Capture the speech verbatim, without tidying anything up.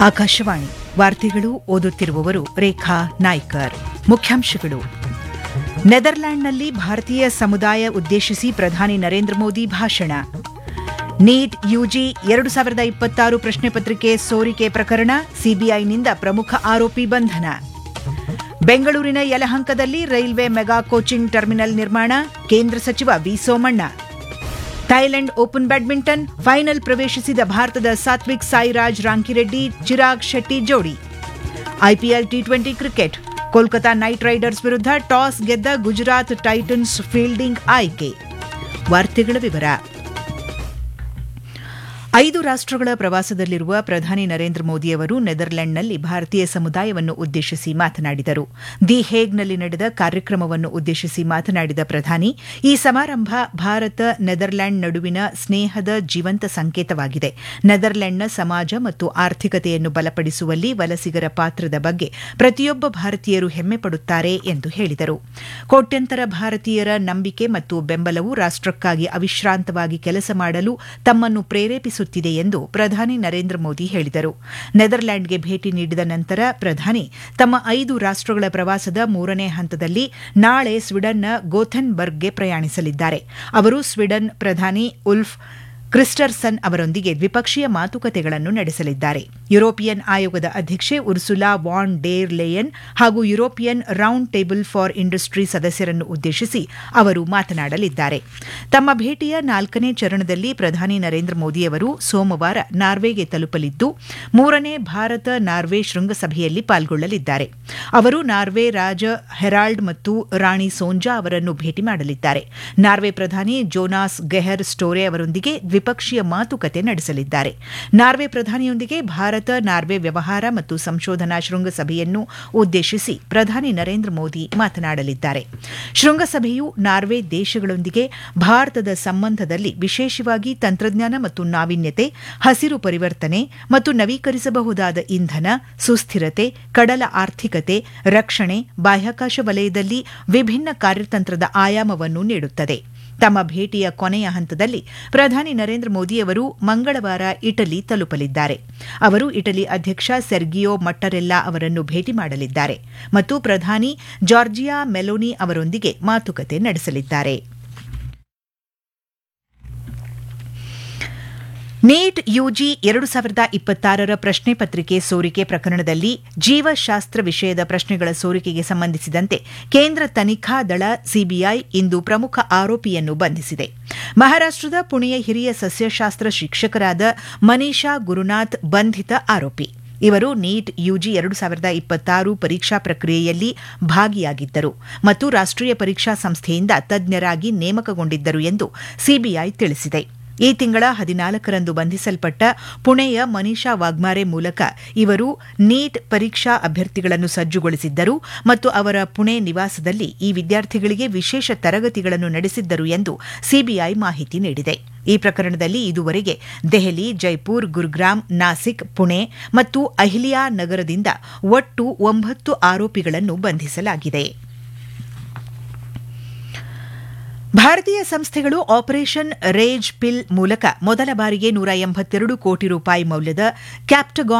ಆಕಾಶವಾಣಿ ವಾರ್ತೆಗಳು ಓದುತ್ತಿರುವವರು ರೇಖಾ ನಾಯ್ಕರ್. ಮುಖ್ಯಾಂಶಗಳು. ನೆದರ್ಲ್ಯಾಂಡ್ನಲ್ಲಿ ಭಾರತೀಯ ಸಮುದಾಯ ಉದ್ದೇಶಿಸಿ ಪ್ರಧಾನಿ ನರೇಂದ್ರ ಮೋದಿ ಭಾಷಣ. ನೀಟ್ ಯುಜಿ ಎರಡು ಸಾವಿರದ ಇಪ್ಪತ್ತಾರು ಪ್ರಶ್ನೆ ಪತ್ರಿಕೆ ಸೋರಿಕೆ ಪ್ರಕರಣ, ಸಿಬಿಐನಿಂದ ಪ್ರಮುಖ ಆರೋಪಿ ಬಂಧನ. ಬೆಂಗಳೂರಿನ ಯಲಹಂಕದಲ್ಲಿ ರೈಲ್ವೆ ಮೆಗಾ ಕೋಚಿಂಗ್ ಟರ್ಮಿನಲ್ ನಿರ್ಮಾಣ, ಕೇಂದ್ರ ಸಚಿವ V Somanna. Thailand open badminton final ಪ್ರವೇಶಿಸಿದ ಭಾರತದ ಸಾತ್ವಿಕ್ ಸಾಯಿರಾಜ್ ರಾಂಕಿರೆಡ್ಡಿ ಚಿರಾಗ್ ಶೆಟ್ಟಿ ಜೋಡಿ. IPL T twenty cricket, Kolkata night Riders ವಿರುದ್ಧ ಟಾಸ್ ಗೆದ್ದ ಗುಜರಾತ್ ಟೈಟನ್ಸ್ ಫೀಲ್ಡಿಂಗ್ ಆಯ್ಕೆ. ವಾರ್ತೆಗಳ ವಿವರ. ಐದು ರಾಷ್ಟಗಳ ಪ್ರವಾಸದಲ್ಲಿರುವ ಪ್ರಧಾನಿ ನರೇಂದ್ರ ಮೋದಿ ಅವರು ನೆದರ್ಲೆಂಡ್ನಲ್ಲಿ ಭಾರತೀಯ ಸಮುದಾಯವನ್ನು ಉದ್ದೇಶಿಸಿ ಮಾತನಾಡಿದರು. ದಿ ಹೇಗ್ನಲ್ಲಿ ನಡೆದ ಕಾರ್ಯಕ್ರಮವನ್ನು ಉದ್ದೇಶಿಸಿ ಮಾತನಾಡಿದ ಪ್ರಧಾನಿ, ಈ ಸಮಾರಂಭ ಭಾರತ ನೆದರ್ಲ್ಯಾಂಡ್ ನಡುವಿನ ಸ್ನೇಹದ ಜೀವಂತ ಸಂಕೇತವಾಗಿದೆ. ನೆದರ್ಲೆಂಡ್ನ ಸಮಾಜ ಮತ್ತು ಆರ್ಥಿಕತೆಯನ್ನು ಬಲಪಡಿಸುವಲ್ಲಿ ವಲಸಿಗರ ಪಾತ್ರದ ಬಗ್ಗೆ ಪ್ರತಿಯೊಬ್ಬ ಭಾರತೀಯರು ಹೆಮ್ಮೆ ಪಡುತ್ತಾರೆ ಎಂದು ಹೇಳಿದರು. ಕೋಟ್ಯಂತರ ಭಾರತೀಯರ ನಂಬಿಕೆ ಮತ್ತು ಬೆಂಬಲವು ರಾಷ್ಟಕ್ಕಾಗಿ ಅವಿಶ್ರಾಂತವಾಗಿ ಕೆಲಸ ಮಾಡಲು ತಮ್ಮನ್ನು ಪ್ರೇರೇಪಿಸುತ್ತದೆ ಎಂದು ಪ್ರಧಾನಿ ನರೇಂದ್ರ ಮೋದಿ ಹೇಳಿದರು. ನೆದರ್ಲ್ಯಾಂಡ್ಗೆ ಭೇಟಿ ನೀಡಿದ ನಂತರ ಪ್ರಧಾನಿ ತಮ್ಮ ಐದು ರಾಷ್ಟಗಳ ಪ್ರವಾಸದ ಮೂರನೇ ಹಂತದಲ್ಲಿ ನಾಳೆ ಸ್ವೀಡನ್ನ ಗೋಥೆನ್ಬರ್ಗ್ಗೆ ಪ್ರಯಾಣಿಸಲಿದ್ದಾರೆ. ಅವರು ಸ್ವೀಡನ್ ಪ್ರಧಾನಿ ಉಲ್ಫ್ ಕ್ರಿಸ್ಟರ್ಸನ್ ಅವರೊಂದಿಗೆ ದ್ವಿಪಕ್ಷೀಯ ಮಾತುಕತೆಗಳನ್ನು ನಡೆಸಲಿದ್ದಾರೆ. ಯುರೋಪಿಯನ್ ಆಯೋಗದ ಅಧ್ಯಕ್ಷೆ ಉರ್ಸುಲಾ ವಾನ್ ಡೇರ್ ಲೇಯನ್ ಹಾಗೂ European round table for industry ಸದಸ್ಯರನ್ನು ಉದ್ದೇಶಿಸಿ ಅವರು ಮಾತನಾಡಲಿದ್ದಾರೆ. ತಮ್ಮ ಭೇಟಿಯ ನಾಲ್ಕನೇ ಚರಣದಲ್ಲಿ ಪ್ರಧಾನಿ ನರೇಂದ್ರ ಮೋದಿಯವರು ಸೋಮವಾರ ನಾರ್ವೆಗೆ ತಲುಪಲಿದ್ದು, ಮೂರನೇ ಭಾರತ ನಾರ್ವೆ ಶೃಂಗಸಭೆಯಲ್ಲಿ ಪಾಲ್ಗೊಳ್ಳಲಿದ್ದಾರೆ. ಅವರು ನಾರ್ವೆ ರಾಜ ಹೆರಾಲ್ಡ್ ಮತ್ತು ರಾಣಿ ಸೋಂಜಾ ಅವರನ್ನು ಭೇಟಿ ಮಾಡಲಿದ್ದಾರೆ. ನಾರ್ವೆ ಪ್ರಧಾನಿ ಜೋನಾಸ್ ಗೆಹರ್ ಸ್ಟೋರೆ ಅವರೊಂದಿಗೆ ದ್ವಿಪಕ್ಷೀಯ ಮಾತುಕತೆ ನಡೆಸಲಿದ್ದಾರೆ. ನಾರ್ವೆ ಪ್ರಧಾನಿಯೊಂದಿಗೆ ಭಾರತ ನಾರ್ವೆ ವ್ಯವಹಾರ ಮತ್ತು ಸಂಶೋಧನಾ ಶೃಂಗಸಭೆಯನ್ನು ಉದ್ದೇಶಿಸಿ ಪ್ರಧಾನಿ ನರೇಂದ್ರ ಮೋದಿ ಮಾತನಾಡಲಿದ್ದಾರೆ. ಶೃಂಗಸಭೆಯು ನಾರ್ವೆ ದೇಶಗಳೊಂದಿಗೆ ಭಾರತದ ಸಂಬಂಧದಲ್ಲಿ ವಿಶೇಷವಾಗಿ ತಂತ್ರಜ್ಞಾನ ಮತ್ತು ನಾವೀನ್ಯತೆ, ಹಸಿರು ಪರಿವರ್ತನೆ ಮತ್ತು ನವೀಕರಿಸಬಹುದಾದ ಇಂಧನ, ಸುಸ್ಥಿರತೆ, ಕಡಲ ಆರ್ಥಿಕತೆ, ರಕ್ಷಣೆ, ಬಾಹ್ಯಾಕಾಶ ವಲಯದಲ್ಲಿ ವಿಭಿನ್ನ ಕಾರ್ಯತಂತ್ರದ ಆಯಾಮವನ್ನು ನೀಡುತ್ತದೆ. ತಮ್ಮ ಭೇಟಿಯ ಕೊನೆಯ ಹಂತದಲ್ಲಿ ಪ್ರಧಾನಿ ನರೇಂದ್ರ ಮೋದಿಯವರು ಮಂಗಳವಾರ ಇಟಲಿ ತಲುಪಲಿದ್ದಾರೆ. ಅವರು ಇಟಲಿ ಅಧ್ಯಕ್ಷ ಸೆರ್ಗಿಯೋ ಮಟ್ಟರೆಲ್ಲಾ ಅವರನ್ನು ಭೇಟಿ ಮಾಡಲಿದ್ದಾರೆ ಮತ್ತು ಪ್ರಧಾನಿ ಜಾರ್ಜಿಯಾ ಮೆಲೋನಿ ಅವರೊಂದಿಗೆ ಮಾತುಕತೆ ನಡೆಸಲಿದ್ದಾರೆ. ನೀಟ್ ಯುಜಿ ಎರಡು ಸಾವಿರದ ಇಪ್ಪತ್ತಾರರ ಪ್ರಶ್ನೆ ಪತ್ರಿಕೆ ಸೋರಿಕೆ ಪ್ರಕರಣದಲ್ಲಿ ಜೀವಶಾಸ್ತ್ರ ವಿಷಯದ ಪ್ರಶ್ನೆಗಳ ಸೋರಿಕೆಗೆ ಸಂಬಂಧಿಸಿದಂತೆ ಕೇಂದ್ರ ತನಿಖಾ ದಳ ಸಿಬಿಐ ಇಂದು ಪ್ರಮುಖ ಆರೋಪಿಯನ್ನು ಬಂಧಿಸಿದೆ. ಮಹಾರಾಷ್ಟದ ಪುಣೆಯ ಹಿರಿಯ ಸಸ್ಯಶಾಸ್ತ್ರ ಶಿಕ್ಷಕರಾದ ಮನೀಷಾ ಗುರುನಾಥ್ ಬಂಧಿತ ಆರೋಪಿ. ಇವರು ನೀಟ್ ಯುಜಿ ಎರಡು ಸಾವಿರದ ಇಪ್ಪತ್ತಾರು ಪರೀಕ್ಷಾ ಪ್ರಕ್ರಿಯೆಯಲ್ಲಿ ಭಾಗಿಯಾಗಿದ್ದರು ಮತ್ತು ರಾಷ್ಟೀಯ ಪರೀಕ್ಷಾ ಸಂಸ್ಥೆಯಿಂದ ತಜ್ಞರಾಗಿ ನೇಮಕಗೊಂಡಿದ್ದರು ಎಂದು ಸಿಬಿಐ ತಿಳಿಸಿದೆ. ಈ ತಿಂಗಳ ಹದಿನಾಲ್ಕರಂದು ಬಂಧಿಸಲ್ಪಟ್ಟ ಪುಣೆಯ ಮನೀಷಾ ವಾಗ್ಮಾರೆ ಮೂಲಕ ಇವರು ನೀಟ್ ಪರೀಕ್ಷಾ ಅಭ್ಯರ್ಥಿಗಳನ್ನು ಸಜ್ಜುಗೊಳಿಸಿದ್ದರು ಮತ್ತು ಅವರ ಪುಣೆ ನಿವಾಸದಲ್ಲಿ ಈ ವಿದ್ಯಾರ್ಥಿಗಳಿಗೆ ವಿಶೇಷ ತರಗತಿಗಳನ್ನು ನಡೆಸಿದ್ದರು ಎಂದು ಸಿಬಿಐ ಮಾಹಿತಿ ನೀಡಿದೆ. ಈ ಪ್ರಕರಣದಲ್ಲಿ ಇದುವರೆಗೆ ದೆಹಲಿ, ಜೈಪುರ್, ಗುರುಗ್ರಾಮ್, ನಾಸಿಕ್, ಪುಣೆ ಮತ್ತು ಅಹಿಲಿಯಾ ನಗರದಿಂದ ಒಟ್ಟು ಒಂಬತ್ತು ಆರೋಪಿಗಳನ್ನು ಬಂಧಿಸಲಾಗಿದೆ. ಭಾರತೀಯ ಸಂಸ್ಥೆಗಳು ಆಪರೇಷನ್ ರೇಜ್ ಪಿಲ್ ಮೂಲಕ ಮೊದಲ ಬಾರಿಗೆ ನೂರ ಎಂಬತ್ತೆರಡು ಕೋಟಿ ರೂಪಾಯಿ ಮೌಲ್ಯದ ಕ್ಯಾಪ್ಟಗಾನ್